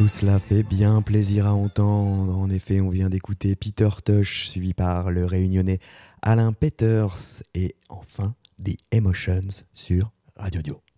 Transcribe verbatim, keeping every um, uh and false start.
Tout cela fait bien plaisir à entendre. En effet, on vient d'écouter Peter Tosh, suivi par le réunionnais Alain Peters, et enfin des Emotions sur Radio Dio.